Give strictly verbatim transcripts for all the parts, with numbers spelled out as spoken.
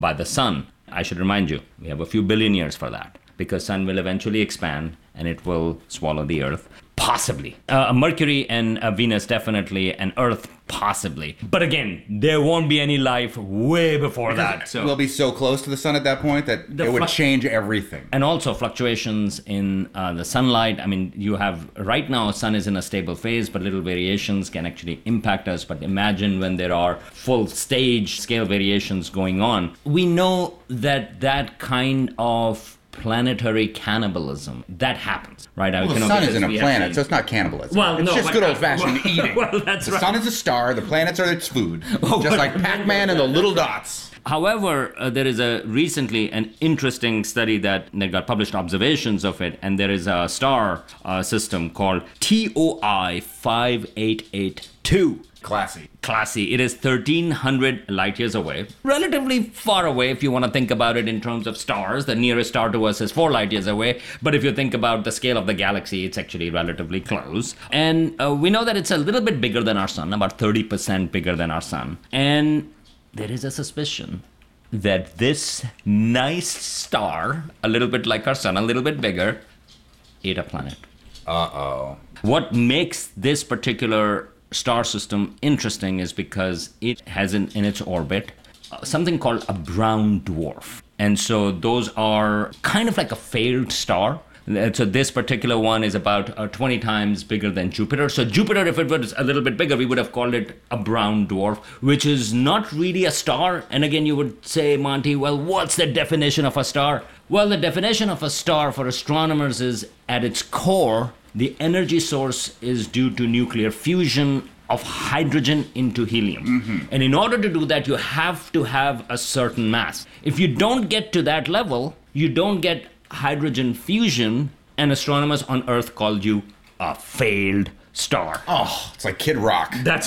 by the sun. I should remind you, we have a few billion years for that, because sun will eventually expand and it will swallow the Earth. Possibly. Uh, Mercury and uh, Venus definitely, and Earth possibly. But again, there won't be any life way before because that. So we'll be so close to the sun at that point that The it would flu- change everything. And also fluctuations in uh, the sunlight. I mean, you have, right now, sun is in a stable phase, but little variations can actually impact us. But imagine when there are full stage scale variations going on. We know that that kind of planetary cannibalism, that happens, right? Well, the You know, sun because isn't a we planet, actually- so it's not cannibalism. Well, it's no, just but- good old-fashioned well, eating. well, that's the right. sun is a star, the planets are its food. Oh, just but- like Pac-Man and the little dots. However, uh, there is a recently an interesting study that, that got published, observations of it, and there is a star uh, system called T O I five eight eight two. Classy. Classy. It is thirteen hundred light years away. Relatively far away if you want to think about it in terms of stars. The nearest star to us is four light years away. But if you think about the scale of the galaxy, it's actually relatively close. And uh, we know that it's a little bit bigger than our sun, about thirty percent bigger than our sun. And there is a suspicion that this nice star, a little bit like our sun, a little bit bigger, ate a planet. Uh-oh. What makes this particular star system interesting is because it has in, in its orbit uh, something called a brown dwarf. And so those are kind of like a failed star. Uh, So this particular one is about uh, twenty times bigger than Jupiter. So Jupiter, if it was a little bit bigger, we would have called it a brown dwarf, which is not really a star. And again, you would say, Monty, well, what's the definition of a star? Well, the definition of a star for astronomers is, at its core, the energy source is due to nuclear fusion of hydrogen into helium. Mm-hmm. And in order to do that, you have to have a certain mass. If you don't get to that level, you don't get hydrogen fusion, and astronomers on Earth called you a failed star. Oh, it's like Kid Rock. That's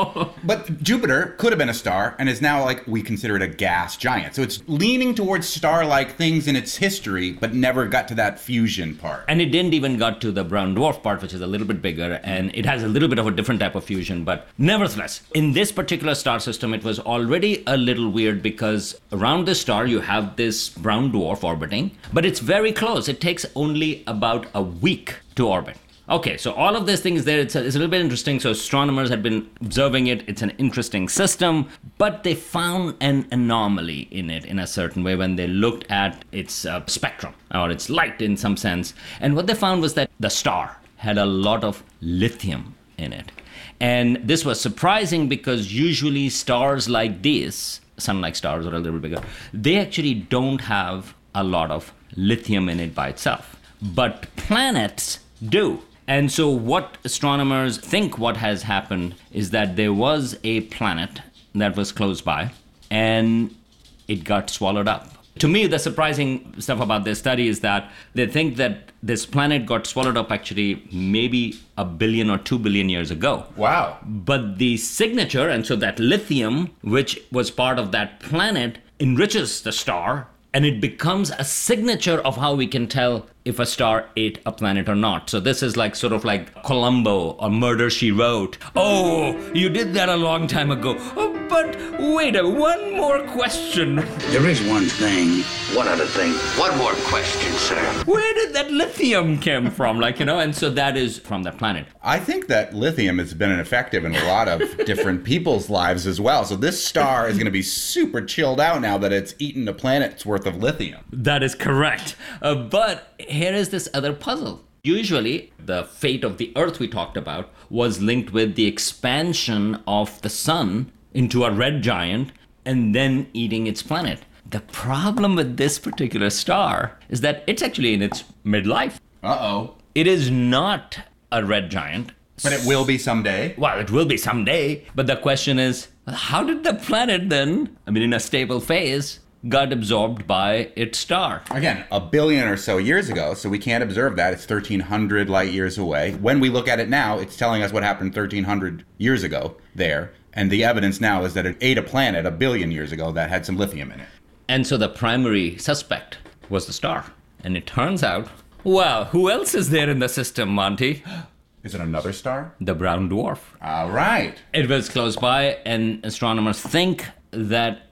But Jupiter could have been a star and is now, like, we consider it a gas giant. So it's leaning towards star-like things in its history, but never got to that fusion part. And it didn't even got to the brown dwarf part, which is a little bit bigger, and it has a little bit of a different type of fusion. But nevertheless, in this particular star system, it was already a little weird because around this star, you have this brown dwarf orbiting, but it's very close. It takes only about a week to orbit. Okay, so all of these things there, it's a, it's a little bit interesting. So astronomers had been observing it. It's an interesting system, but they found an anomaly in it in a certain way when they looked at its uh, spectrum, or its light in some sense. And what they found was that the star had a lot of lithium in it. And this was surprising because usually stars like this, sun-like stars or a little bit bigger, they actually don't have a lot of lithium in it by itself. But planets do. And so what astronomers think what has happened is that there was a planet that was close by and it got swallowed up. To me, the surprising stuff about this study is that they think that this planet got swallowed up actually maybe a billion or two billion years ago. Wow. But the signature, and so that lithium, which was part of that planet, enriches the star, and it becomes a signature of how we can tell if a star ate a planet or not. So this is like sort of like Columbo or Murder, She Wrote. Oh, you did that a long time ago. Oh, but wait a one more question. There is one thing. One other thing. One more question, sir. Where did that lithium come from? Like, you know, and so that is from that planet. I think that lithium has been effective in a lot of different people's lives as well. So this star is going to be super chilled out now that it's eaten a planet's worth of lithium. That is correct. Uh, but here is this other puzzle. Usually, the fate of the Earth we talked about was linked with the expansion of the sun into a red giant and then eating its planet. The problem with this particular star is that it's actually in its midlife. Uh-oh. It is not a red giant. But it will be someday. Well, it will be someday. But the question is, how did the planet then, I mean, in a stable phase, got absorbed by its star? Again, a billion or so years ago, so we can't observe that. It's thirteen hundred light years away. When we look at it now, it's telling us what happened thirteen hundred years ago there. And the evidence now is that it ate a planet a billion years ago that had some lithium in it. And so the primary suspect was the star. And it turns out, well, who else is there in the system, Monty? Is it another star? The brown dwarf. All right. It was close by, and astronomers think that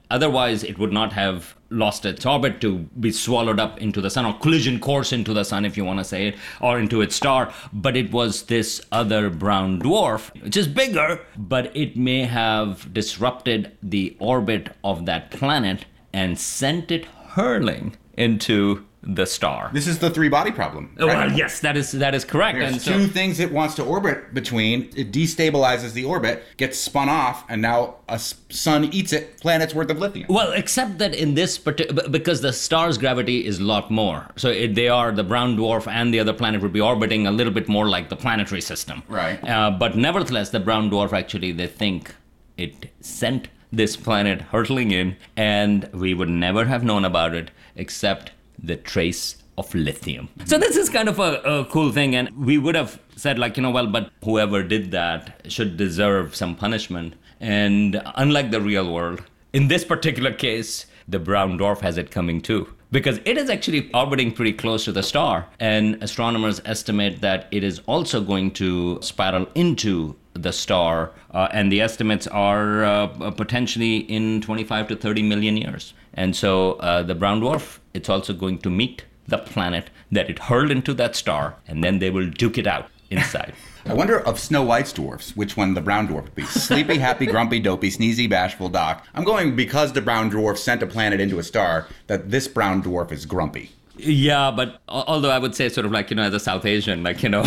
Otherwise, it would not have lost its orbit to be swallowed up into the sun, or collision course into the sun, if you want to say it, or into its star. But it was this other brown dwarf, which is bigger, but it may have disrupted the orbit of that planet and sent it hurling into the star. This is the three-body problem. Right? Right? Well, yes, that is that is correct. There's and so, two things it wants to orbit between. It destabilizes the orbit, gets spun off, and now a sun eats it, planet's worth of lithium. Well, except that in this particular, because the star's gravity is a lot more. So it, they are, the brown dwarf and the other planet would be orbiting a little bit more like the planetary system. Right. Uh, but nevertheless, the brown dwarf actually, they think it sent this planet hurtling in, and we would never have known about it except the trace of lithium. So this is kind of a, a cool thing, and we would have said, like, you know, well, but whoever did that should deserve some punishment. And unlike the real world, in this particular case, the brown dwarf has it coming too, because it is actually orbiting pretty close to the star, and astronomers estimate that it is also going to spiral into the star, uh, and the estimates are uh, potentially in twenty-five to thirty million years. And so uh, the brown dwarf, it's also going to meet the planet that it hurled into that star, and then they will duke it out inside. I wonder of Snow White's dwarfs, which one the brown dwarf would be. Sleepy, happy, grumpy, dopey, sneezy, bashful, doc. I'm going because the brown dwarf sent a planet into a star, that this brown dwarf is grumpy. Yeah, but although I would say sort of like, you know, as a South Asian, like, you know,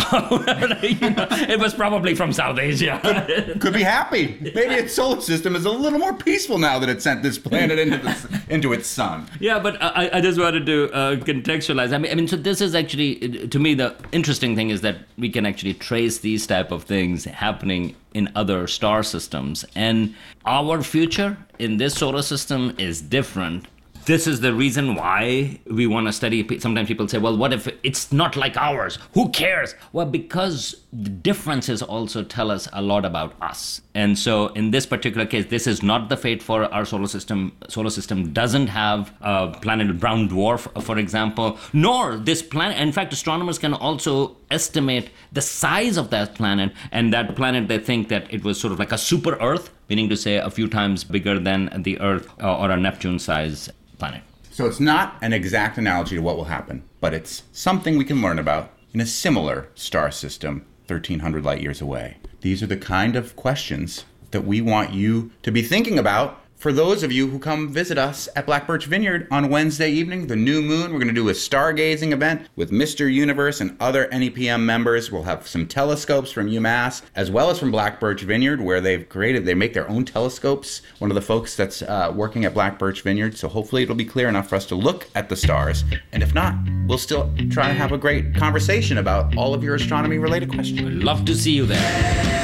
you know it was probably from South Asia. Could, could be happy. Maybe its solar system is a little more peaceful now that it sent this planet into the, into its sun. Yeah, but I, I just wanted to uh, contextualize. I mean, I mean, so this is actually, to me, the interesting thing is that we can actually trace these type of things happening in other star systems. And our future in this solar system is different. This is the reason why we want to study. Sometimes people say, well, what if it's not like ours? Who cares? Well, because the differences also tell us a lot about us. And so in this particular case, this is not the fate for our solar system. Solar system doesn't have a planet brown dwarf, for example, nor this planet. In fact, astronomers can also estimate the size of that planet. And that planet, they think that it was sort of like a super Earth, meaning to say a few times bigger than the Earth uh, or a Neptune size planet. So it's not an exact analogy to what will happen, but it's something we can learn about in a similar star system thirteen hundred light years away. These are the kind of questions that we want you to be thinking about. For those of you who come visit us at Black Birch Vineyard on Wednesday evening, the new moon, we're going to do a stargazing event with Mister Universe and other N E P M members. We'll have some telescopes from UMass, as well as from Black Birch Vineyard, where they've created, they make their own telescopes, one of the folks that's uh, working at Black Birch Vineyard. So hopefully it'll be clear enough for us to look at the stars. And if not, we'll still try to have a great conversation about all of your astronomy-related questions. We'd love to see you there.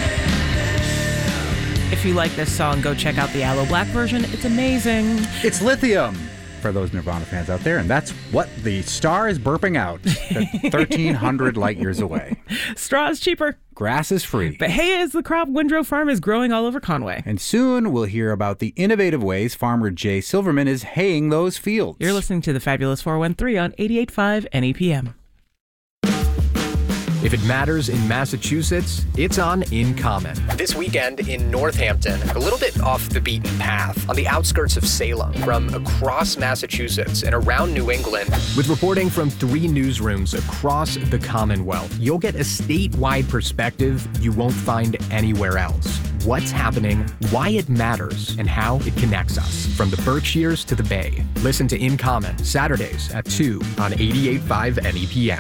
If you like this song, go check out the Aloe Black version. It's amazing. It's lithium for those Nirvana fans out there, and that's what the star is burping out at thirteen hundred light years away. Straw is cheaper. Grass is free. But hay is the crop Windrow Farm is growing all over Conway. And soon we'll hear about the innovative ways farmer Jay Silverman is haying those fields. You're listening to the Fabulous four one three on eighty-eight point five N E P M. If it matters in Massachusetts, it's on In Common. This weekend in Northampton, a little bit off the beaten path, on the outskirts of Salem, from across Massachusetts and around New England. With reporting from three newsrooms across the Commonwealth, you'll get a statewide perspective you won't find anywhere else. What's happening, why it matters, and how it connects us, from the Berkshires to the Bay. Listen to In Common, Saturdays at two on eighty-eight point five N E P M.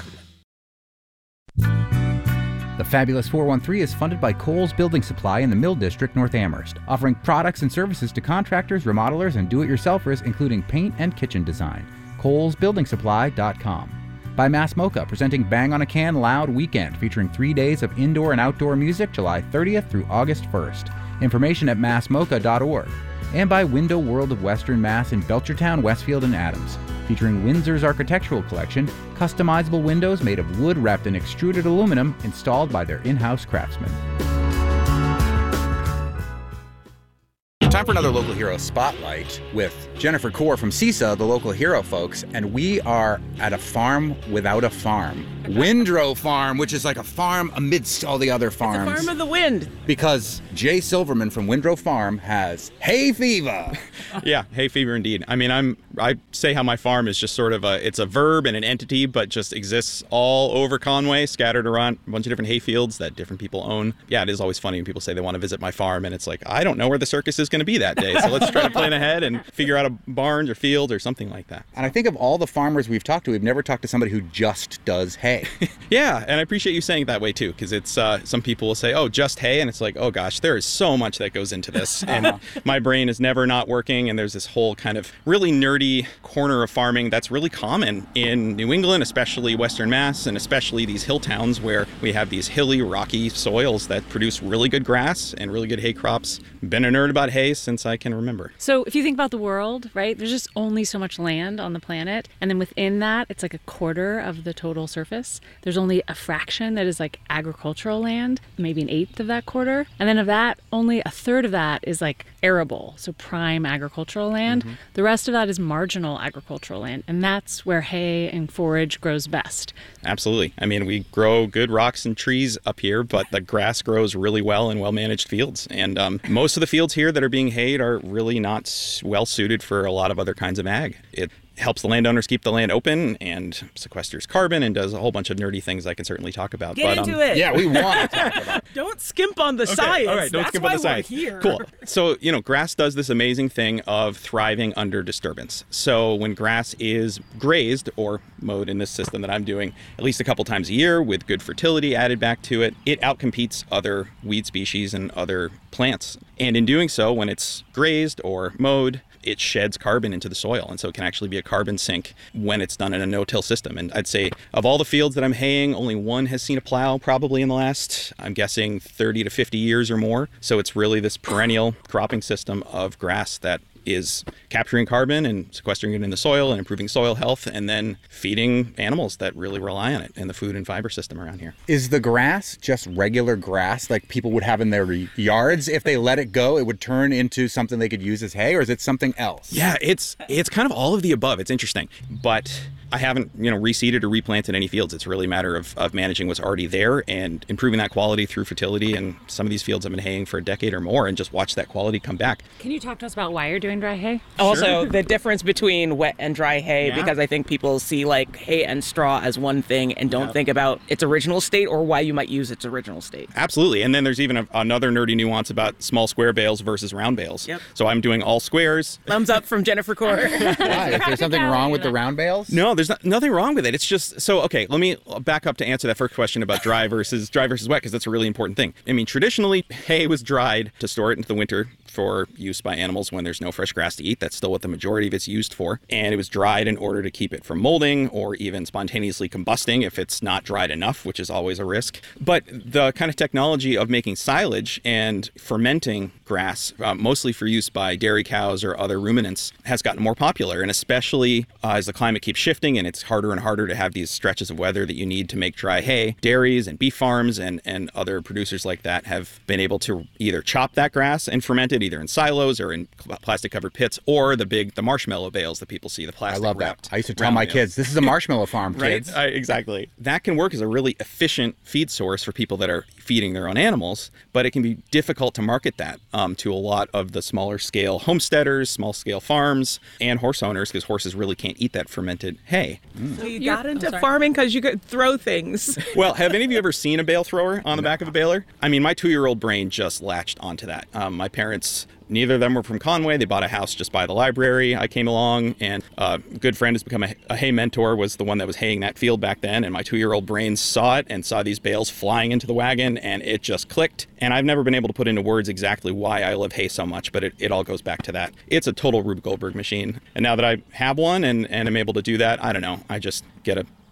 The Fabulous four one three is funded by Kohl's Building Supply in the Mill District, North Amherst, offering products and services to contractors, remodelers, and do-it-yourselfers, including paint and kitchen design. Kohl's Building Supply dot com. By Mass Mocha, presenting Bang on a Can Loud Weekend, featuring three days of indoor and outdoor music, July thirtieth through August first. Information at mass mocha dot org. And by Window World of Western Mass in Belchertown, Westfield, and Adams, featuring Windsor's architectural collection, customizable windows made of wood wrapped in extruded aluminum installed by their in-house craftsmen. Time for another local hero spotlight with Jennifer Core from CISA, the local hero folks, and we are at a farm without a farm. Windrow Farm, which is like a farm amidst all the other farms. It's a farm of the wind. Because Jay Silverman from Windrow Farm has hay fever. Yeah, hay fever indeed. I mean, I'm I say how my farm is just sort of a, it's a verb and an entity, but just exists all over Conway, scattered around a bunch of different hay fields that different people own. Yeah, it is always funny when people say they want to visit my farm, and it's like, I don't know where the circus is going to be that day, so let's try to plan ahead and figure out a barn or field or something like that. And I think of all the farmers we've talked to, we've never talked to somebody who just does hay. Yeah, and I appreciate you saying it that way too, because it's uh, some people will say, oh, just hay, and it's like, oh gosh, there is so much that goes into this, and my brain is never not working, and there's this whole kind of really nerdy corner of farming that's really common in New England, especially Western Mass, and especially these hill towns where we have these hilly, rocky soils that produce really good grass and really good hay crops. Been a nerd about hay since I can remember. So if you think about the world, right, there's just only so much land on the planet, and then within that, it's like a quarter of the total surface. There's only a fraction that is like agricultural land, maybe an eighth of that quarter. And then of that, only a third of that is like arable, so prime agricultural land. Mm-hmm. The rest of that is marginal agricultural land. And that's where hay and forage grows best. Absolutely. I mean, we grow good rocks and trees up here, but the grass grows really well in well-managed fields. And um, most of the fields here that are being hayed are really not well suited for a lot of other kinds of ag. It helps the landowners keep the land open and sequesters carbon and does a whole bunch of nerdy things I can certainly talk about. Get but, into um, it. Yeah, we want to talk about it. Don't skimp on the Okay, science. all right, don't That's skip why on the science. We're here. Cool. So, you know, grass does this amazing thing of thriving under disturbance. So when grass is grazed or mowed in this system that I'm doing at least a couple times a year with good fertility added back to it, it outcompetes other weed species and other plants. And in doing so, when it's grazed or mowed, it sheds carbon into the soil. And so it can actually be a carbon sink when it's done in a no-till system. And I'd say of all the fields that I'm haying, only one has seen a plow probably in the last, I'm guessing, thirty to fifty years or more. So it's really this perennial cropping system of grass that is capturing carbon and sequestering it in the soil and improving soil health and then feeding animals that really rely on it in the food and fiber system around here. Is the grass just regular grass like people would have in their yards? If they let it go, it would turn into something they could use as hay, or is it something else? Yeah, it's it's kind of all of the above. It's interesting. But I haven't, you know, reseeded or replanted any fields. It's really a matter of, of managing what's already there and improving that quality through fertility. And some of these fields I've been haying for a decade or more and just watch that quality come back. Can you talk to us about why you're doing dry hay? Also, the difference between wet and dry hay, Yeah. because I think people see like hay and straw as one thing and don't Yep. think about its original state or why you might use its original state. Absolutely. And then there's even a, another nerdy nuance about small square bales versus round bales. Yep. So I'm doing all squares. Thumbs up from Jennifer Core. Why? Is there something wrong with the round bales? No, there's not, nothing wrong with it. It's just, so, okay, let me back up to answer that first question about dry versus dry versus wet, because that's a really important thing. I mean, traditionally, hay was dried to store it into the winter for use by animals when there's no fresh grass to eat. That's still what the majority of it's used for. And it was dried in order to keep it from molding or even spontaneously combusting if it's not dried enough, which is always a risk. But the kind of technology of making silage and fermenting grass, uh, mostly for use by dairy cows or other ruminants, has gotten more popular. And especially uh, as the climate keeps shifting and it's harder and harder to have these stretches of weather that you need to make dry hay, dairies and beef farms and, and other producers like that have been able to either chop that grass and ferment it either in silos or in plastic covered pits, or the big the marshmallow bales that people see, the I plastic love that. wrapped I used to tell round my bales. kids, this is a marshmallow farm, Right, kids. I, exactly. That can work as a really efficient feed source for people that are feeding their own animals, but it can be difficult to market that um, to a lot of the smaller scale homesteaders, small scale farms, and horse owners, because horses really can't eat that fermented hay. So you You're- got oh, into sorry. farming because you could throw things. Well, have any of you ever seen a bale thrower on the back of a baler? I mean, my two-year-old brain just latched onto that. Um, my parents, neither of them were from Conway. They bought a house just by the library. I came along, and a good friend who's become a, a hay mentor was the one that was haying that field back then, and my two-year-old brain saw it and saw these bales flying into the wagon, and it just clicked. And I've never been able to put into words exactly why I love hay so much, but it, it all goes back to that. It's a total Rube Goldberg machine. And now that I have one and, and am able to do that, I don't know, I just get a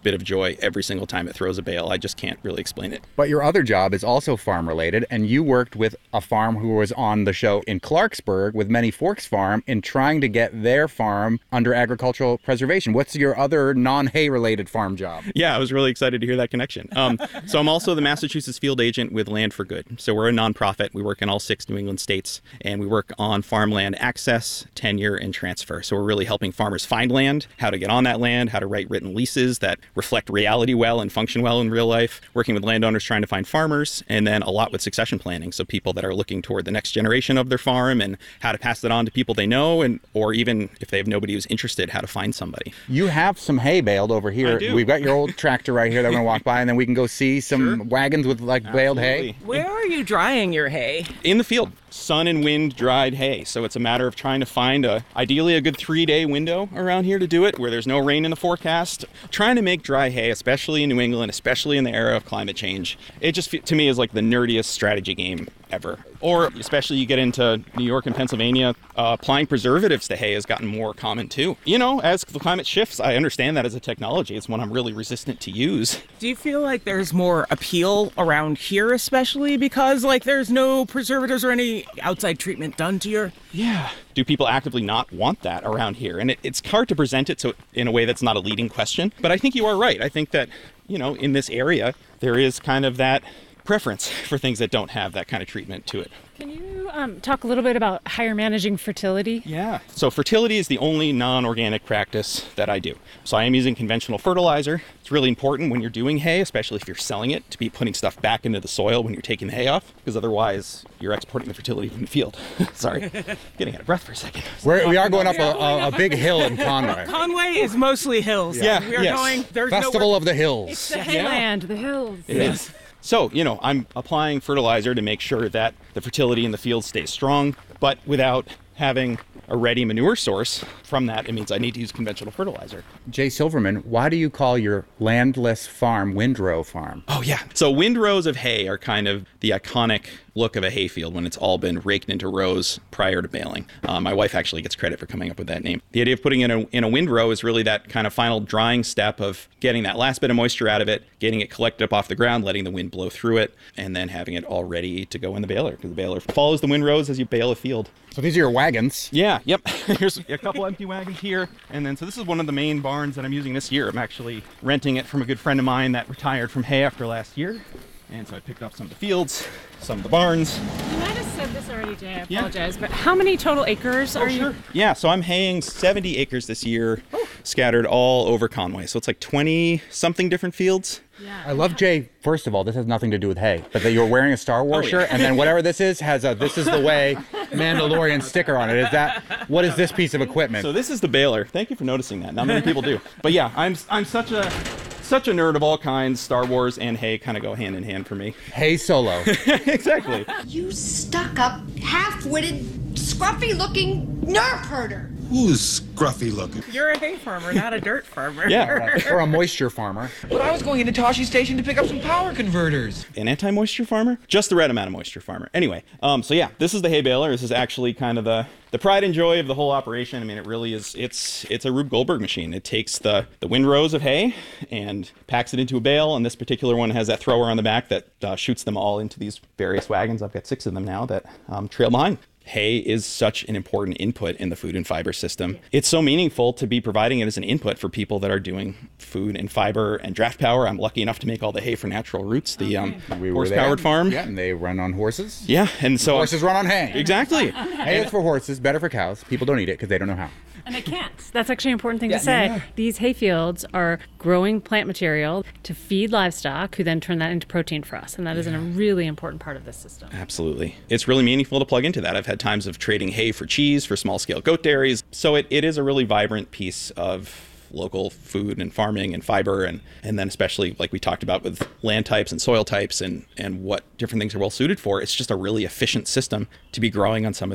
bit of joy every single time it throws a bale. I just can't really explain it. But your other job is also farm related, and you worked with a farm who was on the show in Clarksburg with Many Forks Farm in trying to get their farm under agricultural preservation. What's your other non-hay related farm job? Yeah, I was really excited to hear that connection. Um, so I'm also the Massachusetts field agent with Land for Good. So we're a nonprofit. We work in all six New England states, and we work on farmland access, tenure, and transfer. So we're really helping farmers find land, how to get on that land, how to write written leases that reflect reality well and function well in real life, working with landowners trying to find farmers, and then a lot with succession planning. So people that are looking toward the next generation of their farm and how to pass it on to people they know, and or even if they have nobody who's interested, how to find somebody. You have some hay baled over here. I do. We've got your old tractor right here that we're going to walk by, and then we can go see some Sure. wagons with like baled hay. Absolutely. Where are you drying your hay? In the field, sun and wind dried hay. So it's a matter of trying to find a ideally a good three day window around here to do it where there's no rain in the forecast. Trying to make dry hay, especially in New England, especially in the era of climate change, it just to me is like the nerdiest strategy game ever. Or especially you get into New York and Pennsylvania, uh, applying preservatives to hay has gotten more common too. You know, as the climate shifts, I understand that as a technology. It's one I'm really resistant to use. Do you feel like there's more appeal around here, especially because like there's no preservatives or any outside treatment done to your... Yeah. Do people actively not want that around here? And it, it's hard to present it so in a way that's not a leading question. But I think you are right. I think that, you know, in this area, there is kind of that preference for things that don't have that kind of treatment to it. Can you um, talk a little bit about how you're managing fertility? Yeah. So fertility is the only non-organic practice that I do. So I am using conventional fertilizer. It's really important when you're doing hay, especially if you're selling it, to be putting stuff back into the soil when you're taking the hay off, because otherwise you're exporting the fertility from the field. Sorry, getting out of breath for a second. We're, we are going up a, a, a big hill in Conway. Conway is mostly hills. Yeah, We are yes. going... There's Festival nowhere... of the Hills. It's the hayland, the hills. It is. So, you know, I'm applying fertilizer to make sure that the fertility in the field stays strong, but without having a ready manure source from that, it means I need to use conventional fertilizer. Jay Silverman, why do you call your landless farm Windrow Farm? Oh, yeah. So windrows of hay are kind of the iconic look of a hayfield when it's all been raked into rows prior to baling. Um, my wife actually gets credit for coming up with that name. The idea of putting in a, in a windrow is really that kind of final drying step of getting that last bit of moisture out of it, getting it collected up off the ground, letting the wind blow through it, and then having it all ready to go in the baler, because the baler follows the windrows as you bale a field. So these are your wagons. Yeah, yep. Here's a couple empty wagons here. And then, so this is one of the main barns that I'm using this year. I'm actually renting it from a good friend of mine that retired from hay after last year. And so I picked up some of the fields, some of the barns. You might have said this already, Jay. I Yeah. apologize. But how many total acres are you? Yeah, so I'm haying seventy acres this year, scattered all over Conway. So it's like twenty something different fields. Yeah. I love Jay. First of all, this has nothing to do with hay, but that you're wearing a Star Wars Oh, yeah. shirt, and then whatever this is has a "This is the way" Mandalorian sticker on it. Is that what is this piece of equipment? So this is the baler. Thank you for noticing that. Not many people do. But yeah, I'm I'm such a such a nerd of all kinds. Star Wars and hay kind of go hand in hand for me. Hay Solo. Exactly. You stuck-up, half-witted, scruffy-looking nerf herder. Who's scruffy looking? You're a hay farmer, not a dirt farmer. Yeah. Or a moisture farmer. But I was going into Toshi Station to pick up some power converters. An anti-moisture farmer? Just the right amount of moisture farmer. Anyway, um, so yeah, this is the hay baler. This is actually kind of the the pride and joy of the whole operation. I mean, it really is. It's it's a Rube Goldberg machine. It takes the the windrows of hay and packs it into a bale. And this particular one has that thrower on the back that uh, shoots them all into these various wagons. I've got six of them now that um, trail behind. Hay is such an important input in the food and fiber system. It's so meaningful to be providing it as an input for people that are doing food and fiber and draft power. I'm lucky enough to make all the hay for Natural Roots, the um, We were there. horse-powered farm. Yeah, and they run on horses. Yeah, and so Horses run on hay. exactly. Hay is for horses, better for cows. People don't eat it because they don't know how. And they can't. That's actually an important thing Yeah, to say. yeah. These hayfields are growing plant material to feed livestock, who then turn that into protein for us. And that is a really important part of this system. Absolutely. It's really meaningful to plug into that. I've had times of trading hay for cheese, for small-scale goat dairies. So it, it is a really vibrant piece of local food and farming and fiber, and, and then especially like we talked about with land types and soil types and, and what different things are well suited for. It's just a really efficient system to be growing on some of this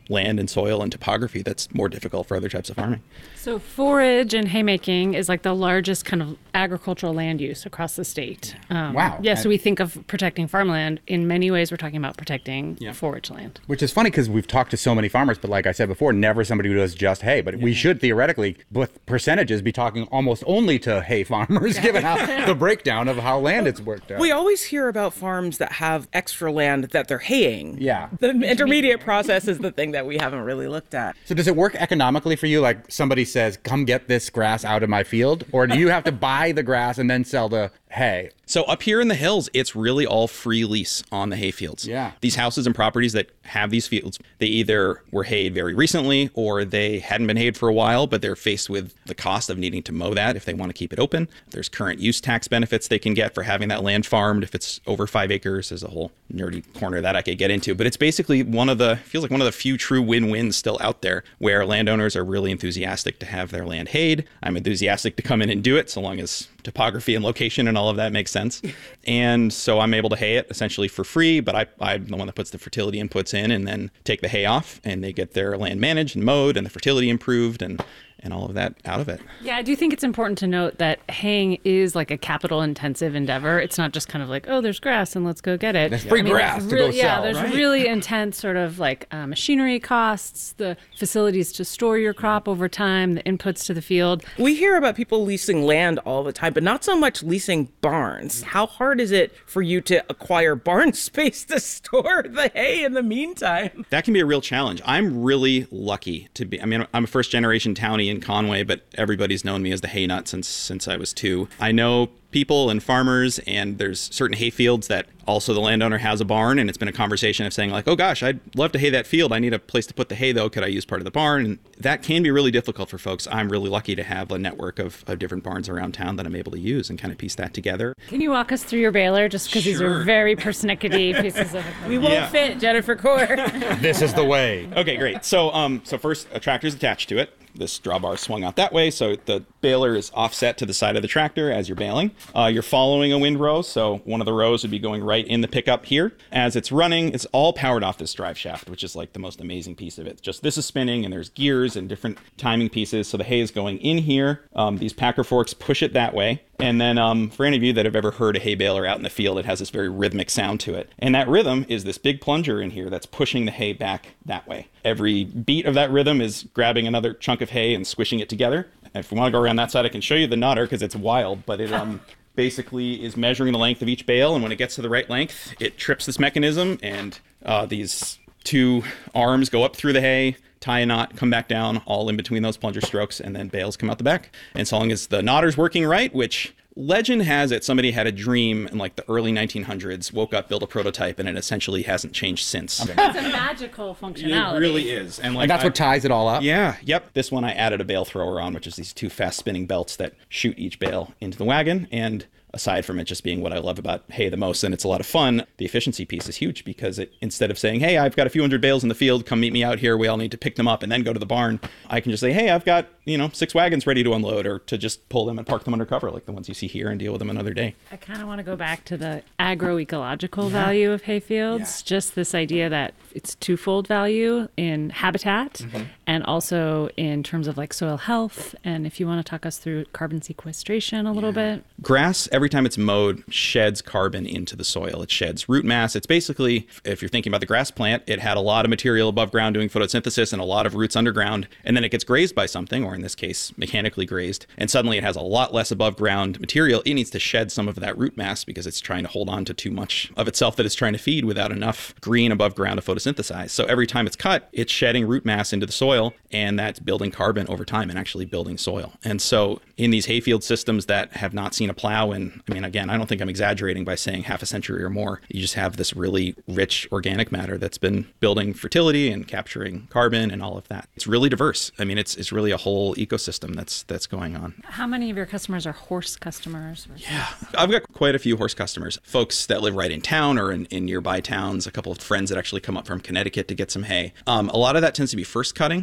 land and soil and topography that's more difficult for other types of farming. So forage and haymaking is like the largest kind of agricultural land use across the state. Um, Wow. Yeah, so we think of protecting farmland. In many ways, we're talking about protecting Yeah. forage land. Which is funny because we've talked to so many farmers, but like I said before, never somebody who does just hay. But we should theoretically, with percentages, be talking almost only to hay farmers, given how the breakdown of how land it's worked out. We always hear about farms that have extra land that they're haying. Yeah. The intermediate process is the thing that we haven't really looked at. So does it work economically for you? Like somebody says, come get this grass out of my field? Or do you have to buy the grass and then sell the hay? So up here in the hills, it's really all free lease on the hay fields. Yeah. These houses and properties that have these fields, they either were hayed very recently or they hadn't been hayed for a while, but they're faced with the cost of needing to mow that if they want to keep it open. There's current use tax benefits they can get for having that land farmed if it's over five acres. There's a whole nerdy corner that I could get into. But it's basically one of the, feels like one of the few true win-wins still out there where landowners are really enthusiastic to have their land hayed. I'm enthusiastic to come in and do it so long as topography and location and all of that makes sense. And so I'm able to hay it essentially for free, but I, I'm the one that puts the fertility inputs in and then take the hay off, and they get their land managed and mowed and the fertility improved and and all of that out of it. Yeah, I do think it's important to note that haying is like a capital intensive endeavor. It's not just kind of like, oh, there's grass and let's go get it. There's free I mean, grass it's to really, go yeah, sell, there's right? really intense sort of like uh, machinery costs, the facilities to store your crop over time, the inputs to the field. We hear about people leasing land all the time, but not so much leasing barns. How hard is it for you to acquire barn space to store the hay in the meantime? That can be a real challenge. I'm really lucky to be, I mean, I'm a first generation townie in Conway, but everybody's known me as the hay nut since since I was two. I know people and farmers, and there's certain hay fields that also the landowner has a barn, and it's been a conversation of saying like, oh gosh, I'd love to hay that field. I need a place to put the hay though. Could I use part of the barn? And that can be really difficult for folks. I'm really lucky to have a network of, of different barns around town that I'm able to use and kind of piece that together. Can you walk us through your baler? Just because these are very persnickety pieces of We won't Yeah. fit, Jennifer Core. This is the way. Okay, great. So um, so first, a tractor's attached to it. This drawbar swung out that way, so the baler is offset to the side of the tractor as you're baling. Uh, you're following a windrow, so one of the rows would be going right in the pickup here. As it's running, it's all powered off this drive shaft, which is like the most amazing piece of it. Just this is spinning, and there's gears and different timing pieces, so the hay is going in here. Um, these packer forks push it that way. And then um, for any of you that have ever heard a hay baler out in the field, it has this very rhythmic sound to it. And that rhythm is this big plunger in here that's pushing the hay back that way. Every beat of that rhythm is grabbing another chunk of hay and squishing it together. And if we want to go around that side, I can show you the nutter because it's wild, but it um, basically is measuring the length of each bale. And when it gets to the right length, it trips this mechanism, and uh, these two arms go up through the hay, tie a knot, come back down, all in between those plunger strokes, and then bales come out the back. And so long as the knotter's working right, which legend has it somebody had a dream in like the early nineteen hundreds, woke up, built a prototype, and it essentially hasn't changed since. It's a magical functionality. It really is. And like And that's I- what ties it all up? Yeah, yep. This one I added a bale thrower on, which is these two fast spinning belts that shoot each bale into the wagon. And aside from it just being what I love about hay the most, and it's a lot of fun, the efficiency piece is huge because it, instead of saying, hey, I've got a few hundred bales in the field, come meet me out here, we all need to pick them up and then go to the barn, I can just say, hey, I've got, you know, six wagons ready to unload, or to just pull them and park them undercover like the ones you see here and deal with them another day. I kind of want to go back to the agroecological value of hay fields. Just this idea that it's twofold value in habitat Mm-hmm. and also in terms of like soil health. And if you want to talk us through carbon sequestration a little bit. Grass, every time it's mowed, sheds carbon into the soil. It sheds root mass. It's basically, if you're thinking about the grass plant, it had a lot of material above ground doing photosynthesis and a lot of roots underground, and then it gets grazed by something, or in this case, mechanically grazed, and suddenly it has a lot less above ground material. It needs to shed some of that root mass because it's trying to hold on to too much of itself that it's trying to feed without enough green above ground to photosynthesize. So every time it's cut, it's shedding root mass into the soil, and that's building carbon over time and actually building soil. And so in these hayfield systems that have not seen a plow in, I mean, again, I don't think I'm exaggerating by saying half a century or more, you just have this really rich organic matter that's been building fertility and capturing carbon and all of that. It's really diverse. I mean, it's it's really a whole ecosystem that's that's going on. How many of your customers are horse customers? Yeah, I've got quite a few horse customers, folks that live right in town or in, in nearby towns, a couple of friends that actually come up from Connecticut to get some hay. Um, a lot of that tends to be first cutting.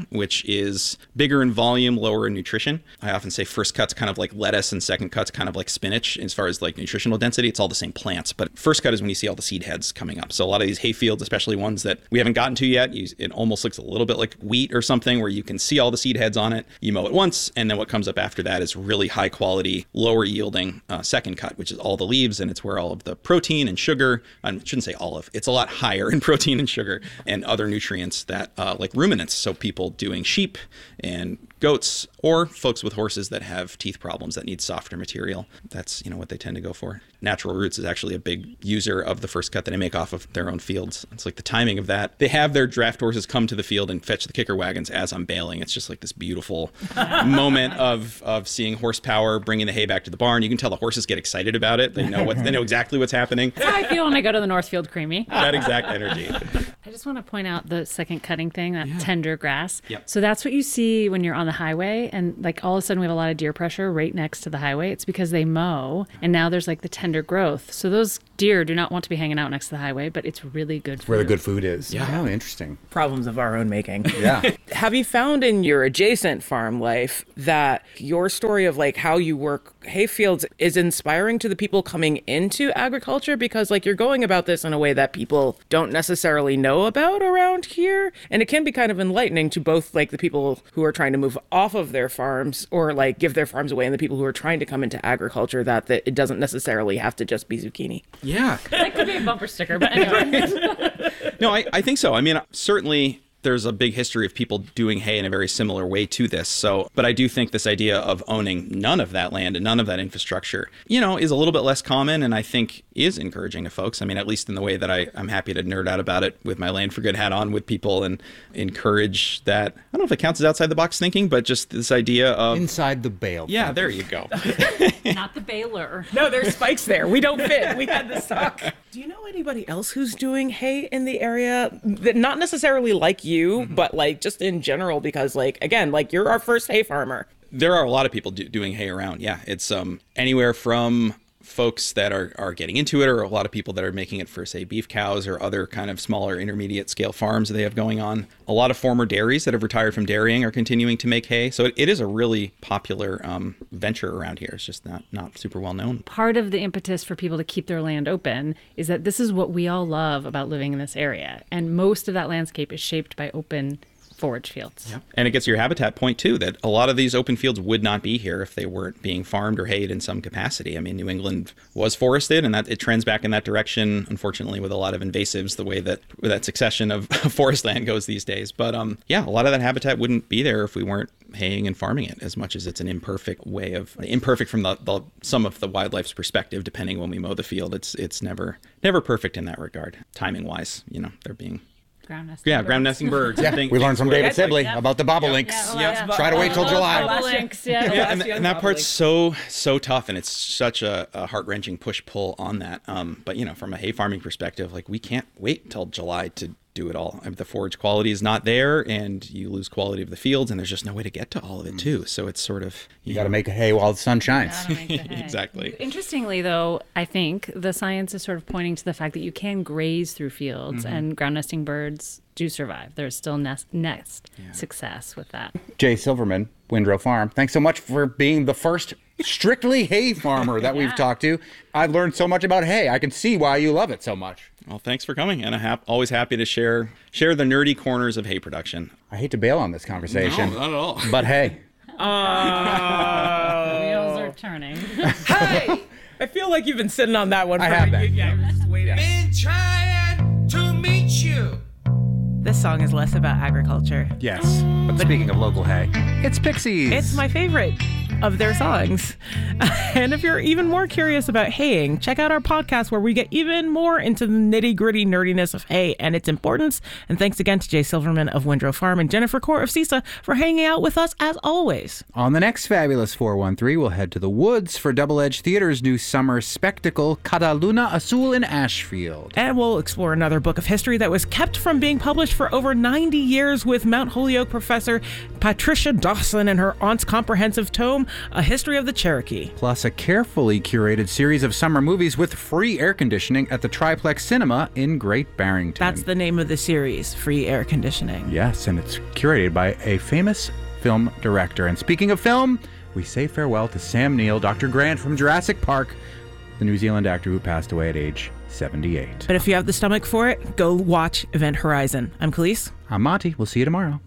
which is bigger in volume, lower in nutrition. I often say first cut's kind of like lettuce and second cut's kind of like spinach as far as like nutritional density. It's all the same plants, but first cut is when you see all the seed heads coming up. So a lot of these hay fields, especially ones that we haven't gotten to yet, you, it almost looks a little bit like wheat or something where you can see all the seed heads on it. You mow it once, and then what comes up after that is really high quality, lower yielding uh, second cut, which is all the leaves, and it's where all of the protein and sugar, I shouldn't say olive, it's a lot higher in protein and sugar and other nutrients that uh, like ruminants. So people doing sheep and goats, or folks with horses that have teeth problems that need softer material. That's, you know, what they tend to go for. Natural Roots is actually a big user of the first cut that they make off of their own fields. It's like the timing of that. They have their draft horses come to the field and fetch the kicker wagons as I'm baling. It's just like this beautiful moment of of seeing horsepower bringing the hay back to the barn. You can tell the horses get excited about it. They know what they know exactly what's happening. That's how I feel when I go to the Northfield Creamy. That exact energy. I just want to point out the second cutting thing, that yeah. tender grass. Yep. So that's what you see when you're on the highway, and like all of a sudden we have a lot of deer pressure right next to the highway. It's because they mow, and now there's like the tender growth. So those deer do not want to be hanging out next to the highway, but it's really good food. Where the good food is. Yeah. Oh, interesting. Problems of our own making. Yeah. Have you found in your adjacent farm life that your story of like how you work hay fields is inspiring to the people coming into agriculture? Because like you're going about this in a way that people don't necessarily know about around here. And it can be kind of enlightening to both like the people who are trying to move off of their farms or like give their farms away and the people who are trying to come into agriculture, that, that it doesn't necessarily have to just be zucchini. Yeah. That could be a bumper sticker, but anyway. No, I, I think so. I mean, certainly there's a big history of people doing hay in a very similar way to this. So, but I do think this idea of owning none of that land and none of that infrastructure, you know, is a little bit less common, and I think is encouraging to folks. I mean, at least in the way that I, I'm happy to nerd out about it with my Land for Good hat on with people and encourage that. I don't know if it counts as outside the box thinking, but just this idea of inside the bale. Yeah, there you go. Not the baler. No, there's spikes there. We don't fit. We had this talk. Do you know anybody else who's doing hay in the area that not necessarily like you, mm-hmm. but like just in general? Because like, again, like you're our first hay farmer. There are a lot of people do, doing hay around. Yeah, it's um anywhere from folks that are, are getting into it, or a lot of people that are making it for, say, beef cows or other kind of smaller intermediate scale farms that they have going on. A lot of former dairies that have retired from dairying are continuing to make hay. So it, it is a really popular um, venture around here. It's just not, not super well known. Part of the impetus for people to keep their land open is that this is what we all love about living in this area. And most of that landscape is shaped by open forage fields. Yep. And it gets your habitat point too, that a lot of these open fields would not be here if they weren't being farmed or hayed in some capacity. I mean, New England was forested, and that it trends back in that direction, unfortunately, with a lot of invasives, the way that that succession of forest land goes these days. But um, yeah, a lot of that habitat wouldn't be there if we weren't haying and farming it, as much as it's an imperfect way of, imperfect from the, the some of the wildlife's perspective, depending when we mow the field. It's it's never never perfect in that regard, timing wise. You know, they're being Ground nesting yeah, birds. ground nesting birds. Yeah, we learned from David Sibley yeah. about the bobolinks. Yeah, yeah. Yeah. Try to wait till July. Bobolinks, yeah. Yeah, and, and that part's so so tough, and it's such a, a heart-wrenching push-pull on that. Um, but you know, from a hay farming perspective, like we can't wait till July to do it all. I mean, the forage quality is not there, and you lose quality of the fields, and there's just no way to get to all of it too. So it's sort of you, you got to make hay while the sun shines. Exactly. Interestingly, though, I think the science is sort of pointing to the fact that you can graze through fields, mm-hmm. and ground nesting birds do survive. There's still nest, nest yeah. success with that. Jay Silverman, Windrow Farm, thanks so much for being the first strictly hay farmer that yeah. we've talked to. I've learned so much about hay. I can see why you love it so much. Well, thanks for coming, and I'm hap- always happy to share share the nerdy corners of hay production. I hate to bail on this conversation. No, not at all. But hey. Uh, Wheels are turning. Hey! I feel like you've been sitting on that one for I have been. Yeah, we're just waiting. Been trying to meet you. This song is less about agriculture. Yes. But speaking of local hay, it's Pixies. It's my favorite of their songs. And if you're even more curious about haying, check out our podcast where we get even more into the nitty-gritty nerdiness of hay and its importance. And thanks again to Jay Silverman of Windrow Farm and Jennifer Core of CISA for hanging out with us as always. On the next Fabulous four one three, we'll head to the woods for Double Edge Theater's new summer spectacle, Cada Luna Azul in Ashfield. And we'll explore another book of history that was kept from being published for over ninety years with Mount Holyoke professor Patricia Dawson and her aunt's comprehensive tome, A History of the Cherokee. Plus a carefully curated series of summer movies with free air conditioning at the Triplex Cinema in Great Barrington. That's the name of the series, Free Air Conditioning. Yes, and it's curated by a famous film director. And speaking of film, we say farewell to Sam Neill, Doctor Grant from Jurassic Park, the New Zealand actor who passed away at age seventy-eight. But if you have the stomach for it, go watch Event Horizon. I'm Khalees. I'm Monty. We'll see you tomorrow.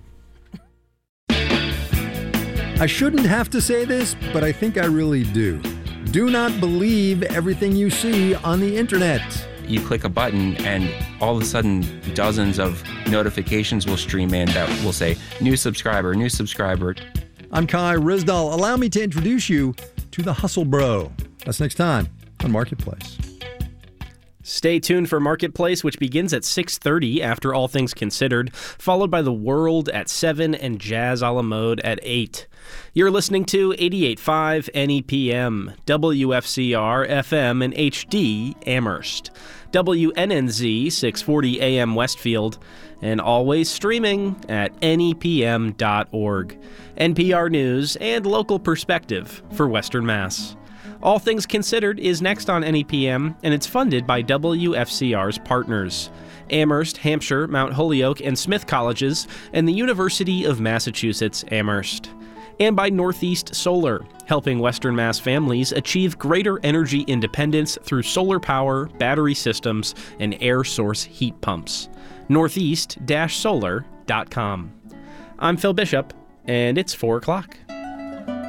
I shouldn't have to say this, but I think I really do. Do not believe everything you see on the internet. You click a button and all of a sudden dozens of notifications will stream in that will say, new subscriber, new subscriber. I'm Kai Rizdal. Allow me to introduce you to the Hustle Bro. That's next time on Marketplace. Stay tuned for Marketplace, which begins at six thirty after All Things Considered, followed by The World at seven and Jazz a la Mode at eight. You're listening to eighty-eight point five N E P M, W F C R F M and H D Amherst, W N N Z six forty A M Westfield, and always streaming at N E P M dot org. N P R News and local perspective for Western Mass. All Things Considered is next on N E P M, and it's funded by W F C R's partners, Amherst, Hampshire, Mount Holyoke, and Smith Colleges, and the University of Massachusetts Amherst. And by Northeast Solar, helping Western Mass families achieve greater energy independence through solar power, battery systems, and air source heat pumps. northeast dash solar dot com. I'm Phil Bishop, and it's four o'clock.